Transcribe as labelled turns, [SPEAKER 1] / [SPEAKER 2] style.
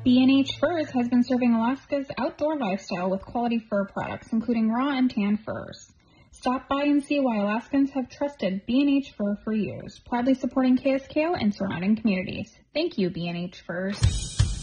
[SPEAKER 1] B&H Furs has been serving Alaska's outdoor lifestyle with quality fur products, including raw and tan furs. Stop by and see why Alaskans have trusted B&H Fur for years, proudly supporting KSKO and surrounding communities. Thank you, B&H Furs.